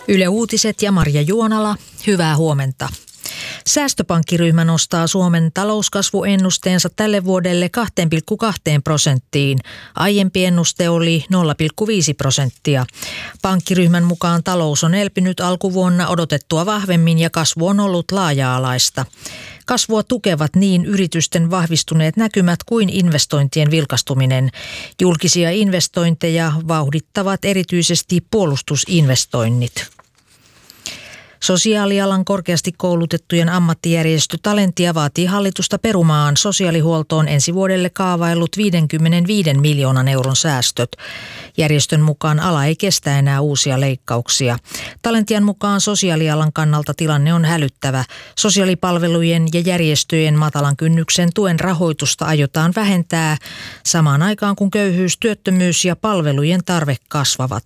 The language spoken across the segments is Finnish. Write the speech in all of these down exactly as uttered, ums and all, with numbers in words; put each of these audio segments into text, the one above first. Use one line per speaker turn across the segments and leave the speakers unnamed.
Yle Uutiset ja Marja Juonala, hyvää huomenta. Säästöpankkiryhmä nostaa Suomen talouskasvuennusteensa tälle vuodelle kaksi pilkku kaksi prosenttiin. Aiempi ennuste oli nolla pilkku viisi prosenttia. Pankkiryhmän mukaan talous on elpynyt alkuvuonna odotettua vahvemmin ja kasvu on ollut laaja-alaista. Kasvua tukevat niin yritysten vahvistuneet näkymät kuin investointien vilkastuminen. Julkisia investointeja vauhdittavat erityisesti puolustusinvestoinnit. Sosiaalialan korkeasti koulutettujen ammattijärjestö Talentia vaatii hallitusta perumaan sosiaalihuoltoon ensi vuodelle kaavaillut viisikymmentäviisi miljoonan euron säästöt. Järjestön mukaan ala ei kestä enää uusia leikkauksia. Talentian mukaan sosiaalialan kannalta tilanne on hälyttävä. Sosiaalipalvelujen ja järjestöjen matalan kynnyksen tuen rahoitusta aiotaan vähentää samaan aikaan kun köyhyys, työttömyys ja palvelujen tarve kasvavat.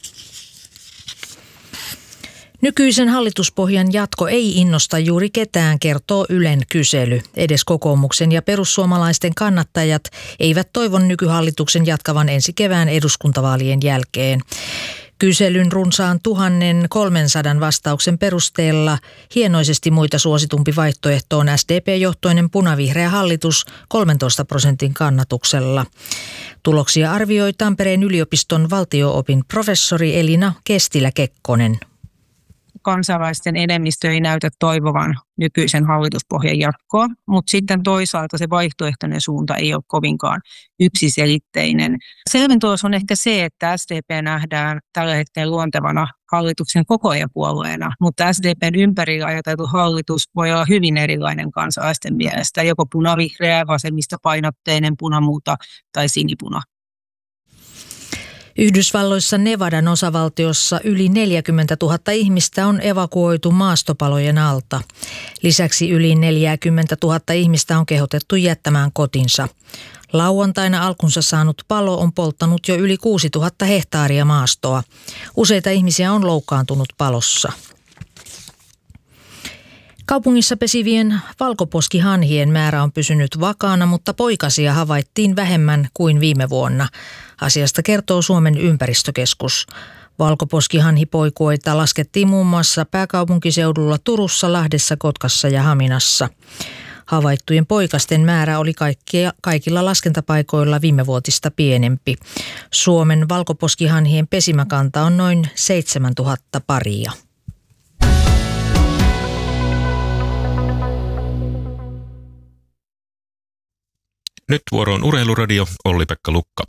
Nykyisen hallituspohjan jatko ei innosta juuri ketään, kertoo Ylen kysely. Edes kokoomuksen ja perussuomalaisten kannattajat eivät toivo nykyhallituksen jatkavan ensi kevään eduskuntavaalien jälkeen. Kyselyn runsaan tuhatkolmesataa vastauksen perusteella hienoisesti muita suositumpi vaihtoehto on S D P-johtoinen punavihreä hallitus kolmentoista prosentin kannatuksella. Tuloksia arvioi Tampereen yliopiston valtio-opin professori Elina Kestilä-Kekkonen.
Kansalaisten enemmistö ei näytä toivovan nykyisen hallituspohjan jatkoa, mutta sitten toisaalta se vaihtoehtoinen suunta ei ole kovinkaan yksiselitteinen. Selvin tulos on ehkä se, että S D P nähdään tällä hetkellä luontevana hallituksen kokoajapuolueena, mutta S D P:n ympärillä ajateltu hallitus voi olla hyvin erilainen kansalaisten mielestä, joko punavihreä, vasemmistopainotteinen, punamuuta tai sinipuna.
Yhdysvalloissa Nevadan osavaltiossa yli neljäkymmentätuhatta ihmistä on evakuoitu maastopalojen alta. Lisäksi yli neljäkymmentätuhatta ihmistä on kehotettu jättämään kotinsa. Lauantaina alkunsa saanut palo on polttanut jo yli kuusituhatta hehtaaria maastoa. Useita ihmisiä on loukkaantunut palossa. Kaupungissa pesivien valkoposkihanhien määrä on pysynyt vakaana, mutta poikasia havaittiin vähemmän kuin viime vuonna. Asiasta kertoo Suomen ympäristökeskus. Valkoposkihanhipoikueita laskettiin muun muassa pääkaupunkiseudulla Turussa, Lahdessa, Kotkassa ja Haminassa. Havaittujen poikasten määrä oli kaikkia, kaikilla laskentapaikoilla viimevuotista pienempi. Suomen valkoposkihanhien pesimäkanta on noin seitsemäntuhatta paria.
Nyt vuoroon Urheiluradio, Olli-Pekka Lukka.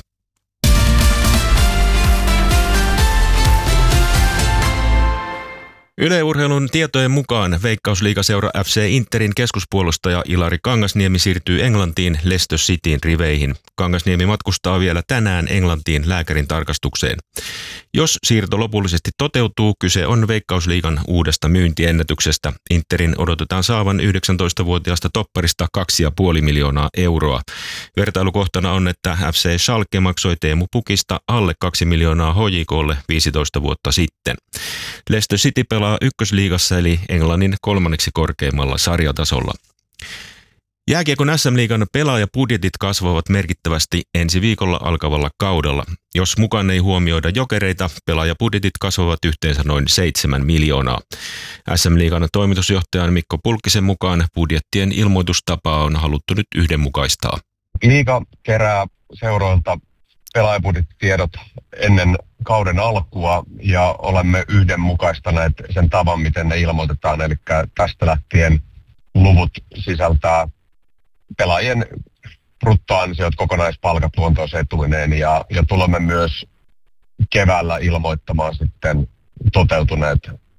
Yle Urheilun tietojen mukaan Veikkausliigaseura F C Interin keskuspuolustaja Ilari Kangasniemi siirtyy Englantiin Leicester Cityn riveihin. Kangasniemi matkustaa vielä tänään Englantiin lääkärin tarkastukseen. Jos siirto lopullisesti toteutuu, kyse on Veikkausliigan uudesta myyntiennätyksestä. Interin odotetaan saavan yhdeksäntoistavuotiaasta topparista kaksi pilkku viisi miljoonaa euroa. Vertailukohtana on, että F C Schalke maksoi Teemu Pukista alle kaksi miljoonaa H J K:lle viisitoista vuotta sitten. Leicester City pelaa ykkösliigassa eli Englannin kolmanneksi korkeimmalla sarjatasolla. Jääkiekon S M-liigan pelaajabudjetit kasvavat merkittävästi ensi viikolla alkavalla kaudella. Jos mukaan ei huomioida Jokereita, pelaajabudjetit kasvavat yhteensä noin seitsemän miljoonaa. S M-liigan toimitusjohtajan Mikko Pulkkisen mukaan budjettien ilmoitustapaa on haluttu nyt yhdenmukaistaa.
Liiga kerää seuroilta pelaajabudjettitiedot ennen kauden alkua ja olemme yhdenmukaistaneet sen tavan, miten ne ilmoitetaan. Eli tästä lähtien luvut sisältää pelaajien bruttoansiot, kokonaispalkat luontoosetuineen ja, ja tulemme myös keväällä ilmoittamaan sitten toteutuneet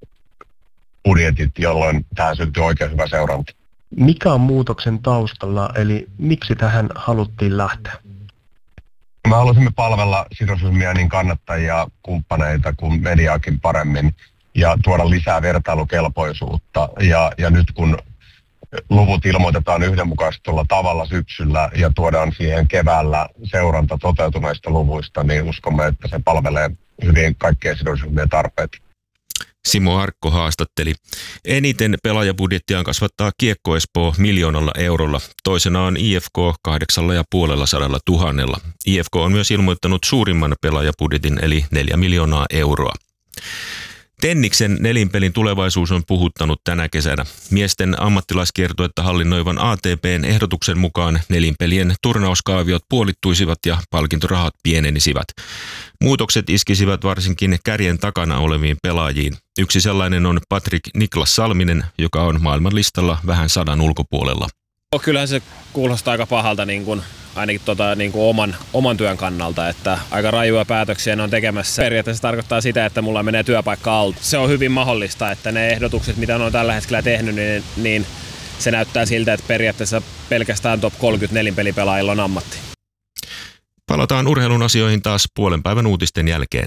budjetit, jolloin tähän syntyy oikein hyvä seuranta.
Mikä on muutoksen taustalla, eli miksi tähän haluttiin lähteä?
Me halusimme palvella sidosryhmiä, niin kannattajia, kumppaneita kuin mediaakin paremmin ja tuoda lisää vertailukelpoisuutta. Ja, ja nyt kun luvut ilmoitetaan yhdenmukaistetulla tavalla syksyllä ja tuodaan siihen keväällä seuranta toteutuneista luvuista, niin uskomme, että se palvelee hyvin kaikkien sidosryhmien tarpeita.
Simo Arkko haastatteli. Eniten pelaajabudjettiaan kasvattaa Kiekko Espoo miljoonalla eurolla. Toisena on I F K kahdeksalla ja puolella sadalla tuhannella. I F K on myös ilmoittanut suurimman pelaajabudjetin eli neljä miljoonaa euroa. Tenniksen nelinpelin tulevaisuus on puhuttanut tänä kesänä. Miesten ammattilaiskiertuetta hallinnoivan A T P:n ehdotuksen mukaan nelinpelien turnauskaaviot puolittuisivat ja palkintorahat pienenisivät. Muutokset iskisivät varsinkin kärjen takana oleviin pelaajiin. Yksi sellainen on Patrik Niklas Salminen, joka on maailman listalla vähän sadan ulkopuolella.
Kyllähän se kuulostaa aika pahalta niin kuin, ainakin tota, niin kuin oman, oman työn kannalta, että aika rajuja päätöksiä ne on tekemässä. Periaatteessa tarkoittaa sitä, että mulla menee työpaikka alta. Se on hyvin mahdollista, että ne ehdotukset, mitä ne on tällä hetkellä tehnyt, niin, niin se näyttää siltä, että periaatteessa pelkästään top kolmekymmentä nelinpelipelaajilla on ammatti.
Palataan urheilun asioihin taas puolen päivän uutisten jälkeen.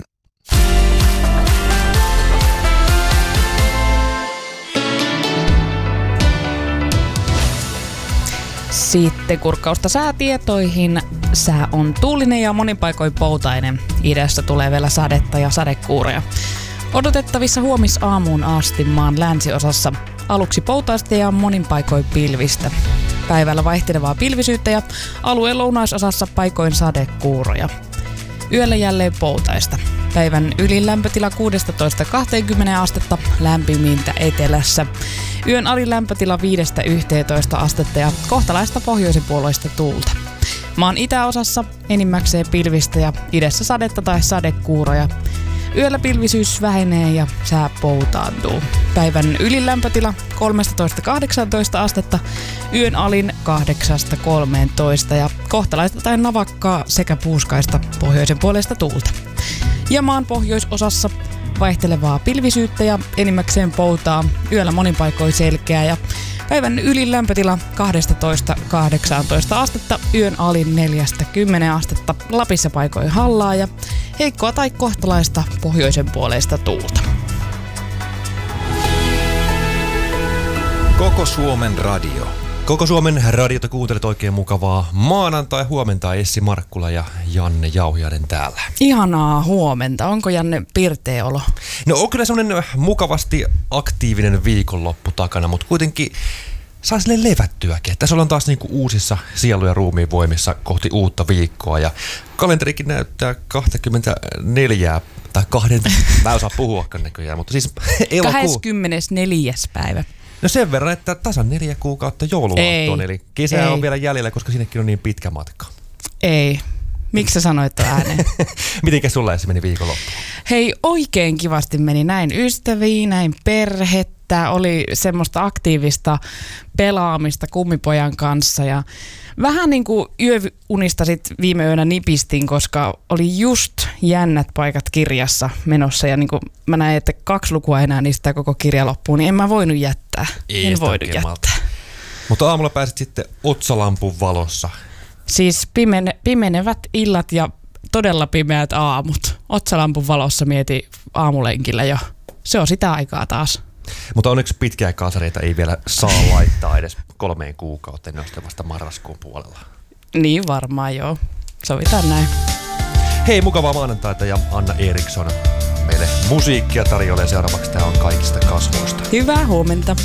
Sitten kurkkausta säätietoihin. Sää on tuulinen ja monin paikoin poutainen. Idästä tulee vielä sadetta ja sadekuuroja. Odotettavissa huomisaamuun asti maan länsiosassa aluksi poutaista ja monin paikoin pilvistä. Päivällä vaihtelevaa pilvisyyttä ja alueen lounaisosassa paikoin sadekuuroja. Yöllä jälleen poutaista. Päivän ylin lämpötila kuusitoista kaksikymmentä astetta, lämpimintä etelässä. Yön alin lämpötila viidestä yhteentoista astetta ja kohtalaista pohjoisen puoleista tuulta. Maan itäosassa enimmäkseen pilvistä ja idässä sadetta tai sadekuuroja. Yöllä pilvisyys vähenee ja sää poutaantuu. Päivän ylin lämpötila kolmetoista kahdeksantoista astetta, yön alin kahdeksasta kolmeentoista ja kohtalaista tai navakkaa sekä puuskaista pohjoisen puolesta tuulta. Ja maan pohjoisosassa vaihtelevaa pilvisyyttä ja enimmäkseen poutaa, yöllä monin paikoin selkeää ja päivän ylin lämpötila kaksitoista kahdeksantoista astetta, yön alin neljästä kymmeneen astetta, Lapissa paikoin hallaa ja heikkoa tai kohtalaista pohjoisen puoleista tuulta.
Koko Suomen radio. Koko Suomen radiota kuuntelet oikein mukavaa maanantai-huomenta. Essi Markkula ja Janne Jauhiainen täällä.
Ihanaa huomenta. Onko Janne pirteä olo?
No on kyllä semmoinen mukavasti aktiivinen viikonloppu takana, mutta kuitenkin saa silleen levättyäkin. Tässä ollaan taas niinku uusissa sielu- ja ruumiin voimissa kohti uutta viikkoa ja kalenterikin näyttää kaksikymmentäneljä tai kahden, mä en osaa puhuakaan näköjään, mutta siis elokuu.
kahdeskymmenesneljäs päivä.
No sen verran, että tasan neljä kuukautta jouluaattoon, eli kesä
ei.
on vielä jäljellä, koska sinnekin on niin pitkä matka.
Ei. Miksi sä sanoit tuon ääneen?
Mitenkä sulla se meni viikonloppuun?
Hei, oikein kivasti meni. Näin ystäviä, näin perhettä, oli semmoista aktiivista pelaamista kummipojan kanssa ja vähän niin kuin yöunista sit viime yönä nipistin, koska oli just jännät paikat kirjassa menossa ja niin kuin mä näin, että kaksi lukua enää niistä koko kirja loppuun, niin en mä voinut jättää.
Ei
en voinut jättää.
Malta. Mutta aamulla pääsit sitten otsalampun valossa.
Siis pimene, pimenevät illat ja todella pimeät aamut. Otsalampun valossa mietin aamulenkillä jo. Se on sitä aikaa taas.
Mutta onneksi pitkää kasareita ei vielä saa laittaa edes kolmeen kuukauteen, ne on sitten vasta marraskuun puolella.
Niin varmaan joo. Sovitaan näin.
Hei, mukavaa maanantaita ja Anna Eriksson meille musiikkia tarjoilee. Seuraavaksi tää on Kaikista kasvoista.
Hyvää huomenta.